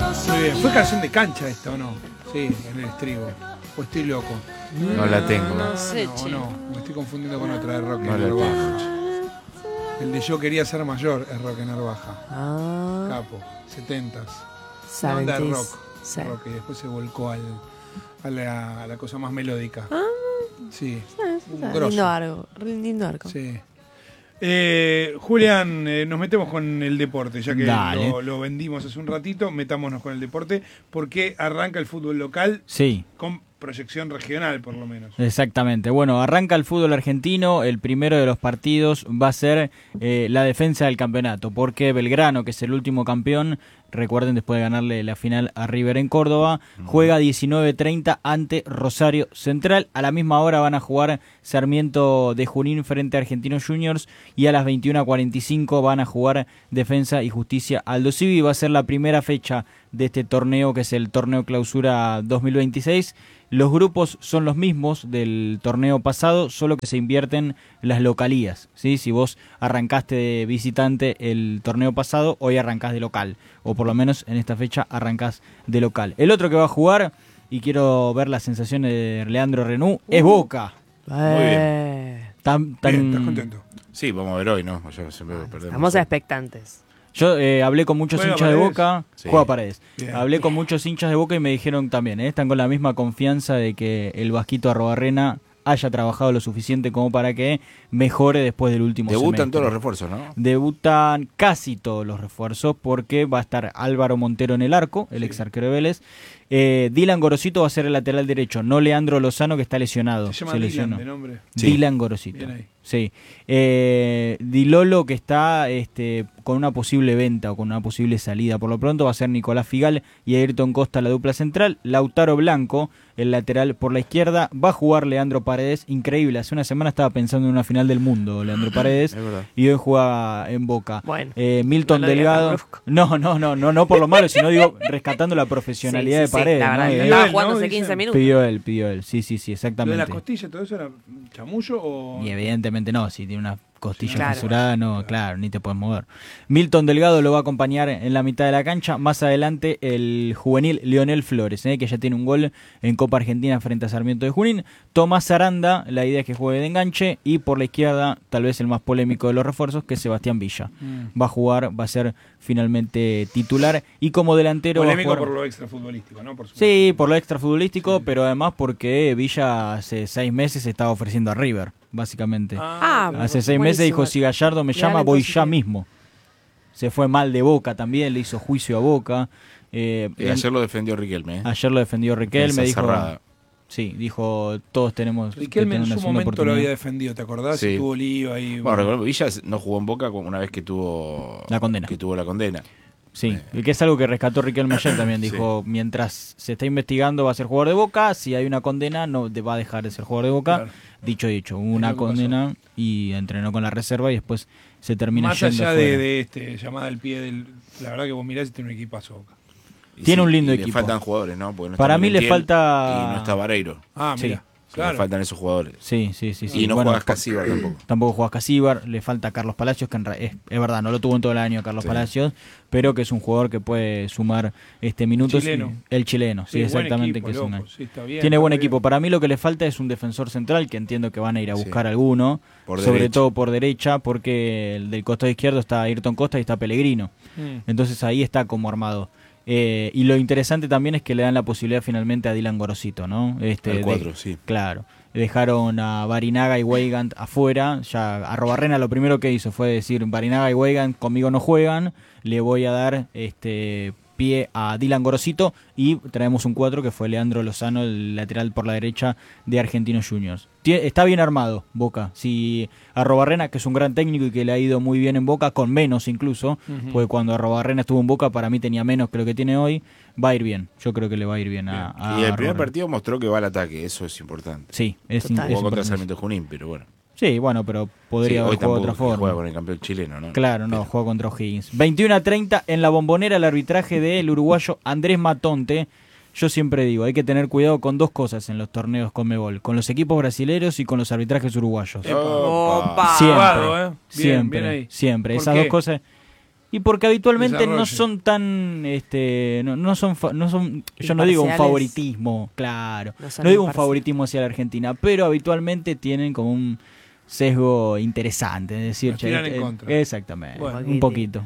Muy bien. ¿Fue canción de cancha esta o no? Sí, en el estribo. ¿O estoy loco? No la tengo. No sé, No, che. no. Me estoy confundiendo con otra de Roque No la Narvaja. tengo. El de Yo quería ser mayor es Roque Narvaja. Ah, Capo. 70s. Una onda de 70s. rock. Sí. Rock, y después se volcó a la cosa más melódica. Sí. Un grosso. Lindo arco. Sí. Julián, nos metemos con el deporte, ya que Dale. lo vendimos hace un ratito, metámonos con el deporte, porque arranca el fútbol local Sí, con proyección regional, por lo menos. exactamente. Bueno, arranca el fútbol argentino. El primero de los partidos va a ser la defensa del campeonato, porque Belgrano, que es el último campeón, recuerden, después de ganarle la final a River en Córdoba, juega 19:30 ante Rosario Central. A la misma hora van a jugar Sarmiento de Junín frente a Argentinos Juniors, y a las 21:45 van a jugar Defensa y Justicia Aldo Civi. Va a ser la primera fecha de este torneo, que es el torneo Clausura 2026. Los grupos son los mismos del torneo pasado, solo que se invierten las localías, ¿sí? Si vos arrancaste de visitante el torneo pasado, hoy arrancás de local, o por lo menos en esta fecha arrancás de local. El otro que va a jugar, y quiero ver las sensaciones de Leandro Renú, es Boca. Bien. Tan- Bien, ¿estás contento? Sí, vamos a ver hoy, ¿no? Ya siempre perdemos. Estamos expectantes. Yo hablé con muchos ¿Juega hinchas de Paredes? Boca, Sí. juega Paredes. Bien. Hablé con muchos hinchas de Boca y me dijeron también, están con la misma confianza de que el Vasquito Arrobarrena haya trabajado lo suficiente como para que mejore después del último Debutan semestre. todos los refuerzos, ¿no? Debutan casi todos los refuerzos, porque va a estar Álvaro Montero en el arco, el ex arquero de Vélez. Dylan Gorosito va a ser el lateral derecho, no Leandro Lozano, que está lesionado. Se llama Se Dylan lesionó. de nombre. Sí. Dylan Gorosito. Bien ahí. Sí. Di Lolo, que está con una posible venta o con una posible salida. Por lo pronto va a ser Nicolás Figal y Ayrton Costa la dupla central. Lautaro Blanco, el lateral por la izquierda. Va a jugar Leandro Paredes. Increíble. Hace una semana estaba pensando en una final del mundo, Leandro Paredes. Es verdad. Y hoy juega en Boca. Bueno, Milton no lo digas tan Delgado. brusco. No por lo malo, sino digo rescatando la profesionalidad Sí, de Paredes. la verdad, ¿no? que Y estaba él, jugando ¿no? hace Dicen. 15 minutos. pidió él. Sí, ¿Lo de exactamente. las costillas, todo eso era chamullo o...? Y evidentemente no, si tiene una costilla Claro. fisurada, no, claro, ni te puedes mover. Milton Delgado lo va a acompañar en la mitad de la cancha. Más adelante el juvenil Leonel Flores, que ya tiene un gol en Copa Argentina frente a Sarmiento de Junín. Tomás Aranda, la idea es que juegue de enganche. Y por la izquierda, tal vez el más polémico de los refuerzos, que es Sebastián Villa. Va a jugar, va a ser finalmente titular. Y como delantero Polémico va a jugar... por lo extrafutbolístico, ¿no? Por supuesto. Sí, por lo extrafutbolístico, pero además porque Villa hace 6 meses estaba ofreciendo a River, básicamente. Hace 6 meses dijo, si Gallardo me llama, voy ya mismo. Se fue mal de Boca también, le hizo juicio a Boca. Y ayer lo defendió Riquelme. Ayer lo defendió Riquelme, Defensa dijo... cerrada. Sí, dijo, todos tenemos que Riquelme tener en una su segunda momento lo oportunidad. había defendido, ¿te acordás? Sí. Tuvo lío ahí. Bueno, recordemos, Villa no jugó en Boca una vez que tuvo La condena. Que tuvo la condena. Sí, y que es algo que rescató Riquelme ayer también. Dijo, mientras se está investigando va a ser jugador de Boca, si hay una condena no va a dejar de ser jugador de Boca. Claro. Dicho, hubo una lo que condena y entrenó con la reserva y después se termina Más yendo allá afuera. de llamada al pie del... La verdad que vos mirás y tiene un equipazo Boca. Y Tiene un lindo y equipo. Le faltan jugadores, ¿no? Porque no Para está mí le Montiel falta- Y no está Vareiro. Ah, Sí. mira. Le Claro. faltan esos jugadores. Sí. Y no Bueno, juegas Casíbar tampoco. Tampoco juega Casíbar, le falta Carlos Palacios, que es verdad, no lo tuvo en todo el año Carlos Sí. Palacios, pero que es un jugador que puede sumar minutos. Chileno. El chileno, sí, buen exactamente. equipo, que es loco, un- sí, está bien, Tiene está buen bien. equipo. Para mí lo que le falta es un defensor central, que entiendo que van a ir a Sí. buscar alguno, Por sobre derecha. todo por derecha, porque el del costado izquierdo está Ayrton Costa y está Pellegrino. Entonces ahí está como armado. Y lo interesante también es que le dan la posibilidad finalmente a Dylan Gorosito, ¿no? Al 4, sí. Claro. Dejaron a Barinaga y Weigand afuera. Ya Arrobarrena lo primero que hizo fue decir, Barinaga y Weigand conmigo no juegan, le voy a dar pie a Dylan Gorosito, y traemos un 4 que fue Leandro Lozano, el lateral por la derecha de Argentinos Juniors. Está bien armado Boca. Si Arrobarrena, que es un gran técnico y que le ha ido muy bien en Boca, con menos incluso, porque cuando Arrobarrena estuvo en Boca para mí tenía menos que lo que tiene hoy, va a ir bien. Yo creo que le va a ir bien a Y el primer Arrobarrena. partido mostró que va al ataque. Eso es importante. Sí, es Total. Jugó contra importante. Sarmiento de Junín, pero bueno. Sí, bueno, pero podría Sí, haber hoy jugado de tampoco otra forma. juega con el campeón chileno, ¿no? Claro, no, Pero- juega contra O'Higgins. 21:30 en la Bombonera, el arbitraje del uruguayo Andrés Matonte. Yo siempre digo, hay que tener cuidado con dos cosas en los torneos Conmebol, con los equipos brasileños y con los arbitrajes uruguayos. Opa. Siempre, Jugado, Bien, siempre, bien ahí. siempre. ¿Por Esas qué? dos cosas. Y porque habitualmente no Desarrolle. son tan, yo no digo un Imparciales. favoritismo, claro, No son no digo un imparciales. favoritismo hacia la Argentina, pero habitualmente tienen como un sesgo interesante, es decir, Nos tiran en contra. exactamente, Bueno. un poquito.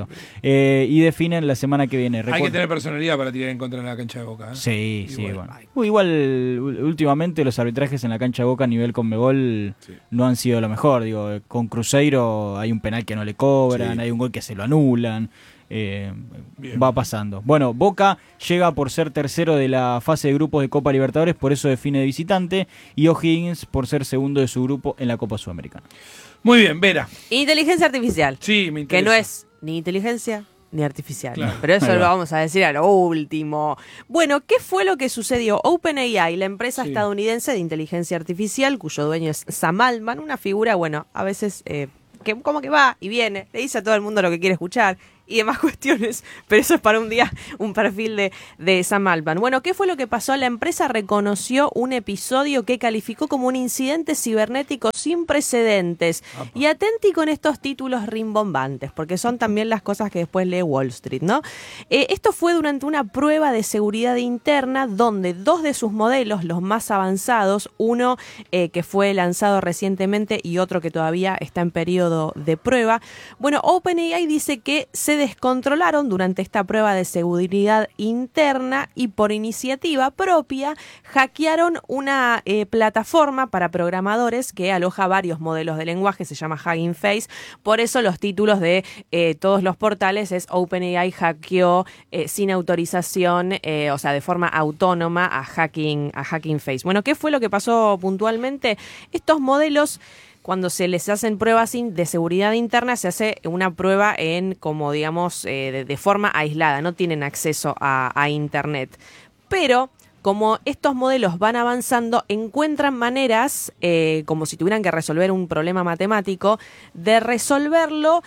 Y definen la semana que viene. Hay que tener personalidad para tirar en contra en la cancha de Boca. ¿eh? Sí, Y sí, bueno. bueno. Igual últimamente los arbitrajes en la cancha de Boca a nivel Conmebol Sí. no han sido lo mejor. Digo, con Cruzeiro hay un penal que no le cobran, Sí. hay un gol que se lo anulan. Bien. Va pasando. Bueno, Boca llega por ser tercero de la fase de grupos de Copa Libertadores, por eso define de visitante, y O'Higgins por ser segundo de su grupo en la Copa Sudamericana. Muy bien, Vera. Inteligencia artificial. Sí, me Que interesa. no es ni inteligencia ni artificial. Claro. Pero eso Ahí lo va. vamos a decir a lo último. Bueno, ¿qué fue lo que sucedió? OpenAI, la empresa Sí. estadounidense de inteligencia artificial, cuyo dueño es Sam Altman, una figura, bueno, a veces que como que va y viene, le dice a todo el mundo lo que quiere escuchar y demás cuestiones, pero eso es para un día un perfil de Sam Altman. Bueno, ¿qué fue lo que pasó? La empresa reconoció un episodio que calificó como un incidente cibernético sin precedentes. Apa. Y atenti con estos títulos rimbombantes, porque son también las cosas que después lee Wall Street, ¿no? Esto fue durante una prueba de seguridad interna donde 2 de sus modelos, los más avanzados, uno que fue lanzado recientemente y otro que todavía está en periodo de prueba, bueno, OpenAI dice que se descontrolaron durante esta prueba de seguridad interna y por iniciativa propia hackearon una plataforma para programadores que aloja varios modelos de lenguaje, se llama Hugging Face. Por eso los títulos de todos los portales es OpenAI hackeó sin autorización, o sea, de forma autónoma a Hacking Face. Bueno, ¿qué fue lo que pasó puntualmente? Estos modelos, cuando se les hacen pruebas de seguridad interna, se hace una prueba como digamos, de forma aislada, no tienen acceso a Internet. Pero como estos modelos van avanzando, encuentran maneras, como si tuvieran que resolver un problema matemático, de resolverlo.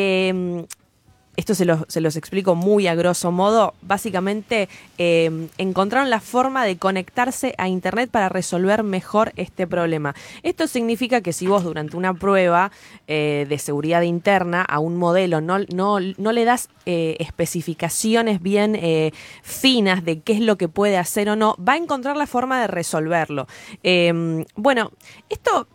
Esto se los explico muy a grosso modo. Básicamente, encontraron la forma de conectarse a Internet para resolver mejor este problema. Esto significa que si vos durante una prueba de seguridad interna a un modelo no le das especificaciones bien finas de qué es lo que puede hacer o no, va a encontrar la forma de resolverlo. Bueno, esto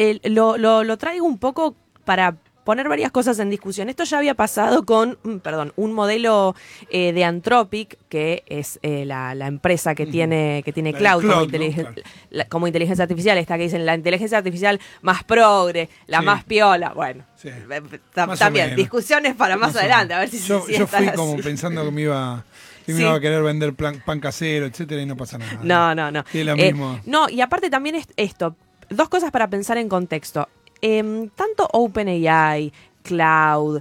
lo traigo un poco para poner varias cosas en discusión. Esto ya había pasado con, un modelo de Anthropic, que es la empresa que tiene La Cloud de como, Claude, ¿no? Claro. como inteligencia artificial, esta que dicen la inteligencia artificial más progre, la Sí. más piola. Bueno, Sí. Más o también, menos. discusiones para más Más o adelante, menos. a ver si Yo están fui así. como pensando que me iba Sí. a querer vender pan casero, etcétera, y no pasa nada. No. Sí, lo mismo. No, y aparte también es esto, 2 cosas para pensar en contexto. Tanto OpenAI, Cloud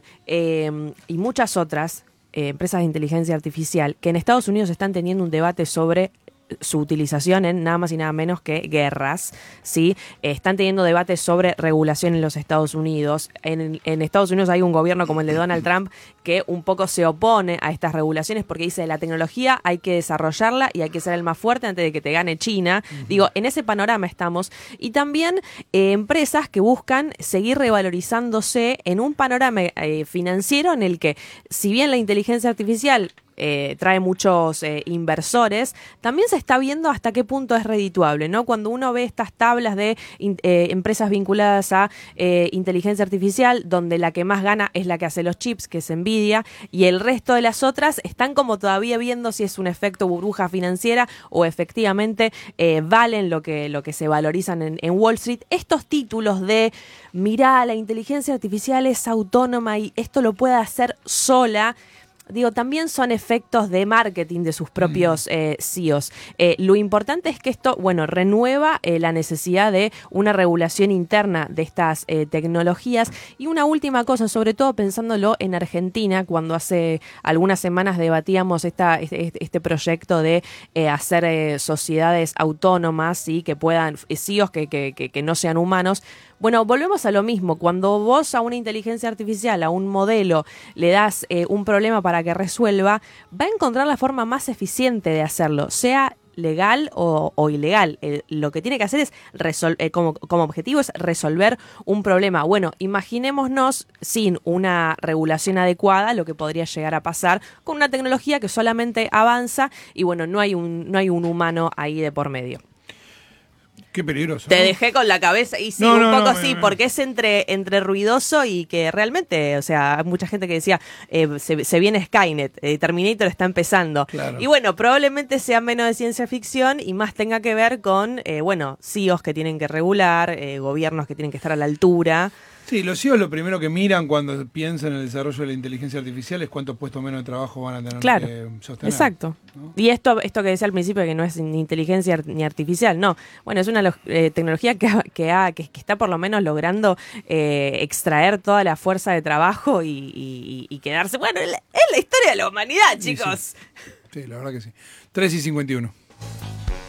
y muchas otras empresas de inteligencia artificial que en Estados Unidos están teniendo un debate sobre su utilización en nada más y nada menos que guerras, ¿sí? Están teniendo debates sobre regulación en los Estados Unidos. En Estados Unidos hay un gobierno como el de Donald Trump que un poco se opone a estas regulaciones porque dice la tecnología hay que desarrollarla y hay que ser el más fuerte antes de que te gane China. Digo, en ese panorama estamos. Y también empresas que buscan seguir revalorizándose en un panorama financiero en el que, si bien la inteligencia artificial trae muchos inversores, también se está viendo hasta qué punto es redituable, ¿no? Cuando uno ve estas tablas de empresas vinculadas a inteligencia artificial, donde la que más gana es la que hace los chips, que es Nvidia, y el resto de las otras están como todavía viendo si es un efecto burbuja financiera o efectivamente valen lo que se valorizan en Wall Street. Estos títulos de, mirá, la inteligencia artificial es autónoma y esto lo puede hacer sola, digo, también son efectos de marketing de sus propios CEOs. Lo importante es que esto, renueva la necesidad de una regulación interna de estas tecnologías. Y una última cosa, sobre todo pensándolo en Argentina, cuando hace algunas semanas debatíamos este proyecto de hacer sociedades autónomas y que puedan, CEOs que no sean humanos. Bueno, volvemos a lo mismo. Cuando vos a una inteligencia artificial, a un modelo, le das un problema para que resuelva, va a encontrar la forma más eficiente de hacerlo, sea legal o ilegal. Lo que tiene que hacer es como objetivo es resolver un problema. Bueno, imaginémonos sin una regulación adecuada lo que podría llegar a pasar con una tecnología que solamente avanza y bueno, no hay un humano ahí de por medio. Qué peligroso. Te dejé con la cabeza y sí, un poco sí, porque es entre ruidoso y que realmente, o sea, hay mucha gente que decía, se viene Skynet, Terminator está empezando. Claro. Y bueno, probablemente sea menos de ciencia ficción y más tenga que ver con, CEOs que tienen que regular, gobiernos que tienen que estar a la altura. Sí, los CEOs lo primero que miran cuando piensan en el desarrollo de la inteligencia artificial es cuántos puestos menos de trabajo van a tener que sostener. Exacto. ¿No? Y esto que decía al principio, que no es ni inteligencia ni artificial, no. Bueno, es una tecnología que está por lo menos logrando extraer toda la fuerza de trabajo y quedarse. Bueno, es la historia de la humanidad, chicos. Sí, la verdad que sí. 3:51.